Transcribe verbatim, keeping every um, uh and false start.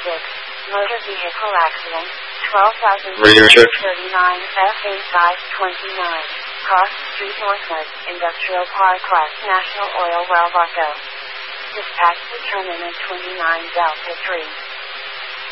six. Motor vehicle accident. twelve thousand Radio check. thirty-nine F eight five twenty-nine. Cross Street Northwest, Industrial Park West, National Oil Well Varco. Dispatch to terminal twenty-nine Delta three.